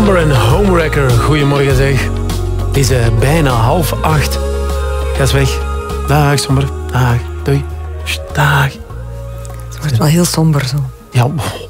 Somber en Homewrecker. Goedemorgen zeg. Het is bijna 7:30. Ga eens weg. Dag Somber. Dag. Doei. Dag. Het wordt wel heel somber zo. Ja.